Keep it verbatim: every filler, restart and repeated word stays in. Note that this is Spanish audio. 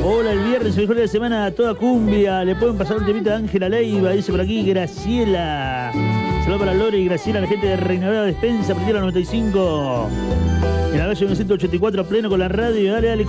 Hola, el viernes, el mejor de la semana, toda cumbia. Le pueden pasar un temita de Ángela Leiva, dice por aquí Graciela. Saludos para Lore y Graciela, la gente de Reinaldo Despensa, prendieron la noventa y cinco. En la calle novecientos ochenta y cuatro, pleno con la radio. Dale, dale.